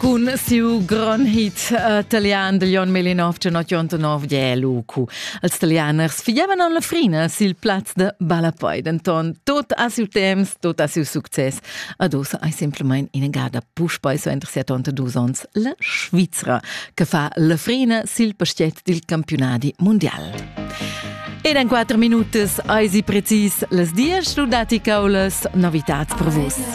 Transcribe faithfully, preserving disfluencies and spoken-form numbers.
Cun siu gran hit italian degli anni millenovecentonottantanove è Lucu. Els italianers figliavan an la frina sil plaz de Balapai. Denton tot a siu temps, tot a siu success. Ad ossa hai semplemain in gada pushpai so entre settantadue ans la Svizra, che fa la frina sil pastet del campionati mondial. Ed in quattro minutos, eisi precis, les dies studati caules novitats per vos.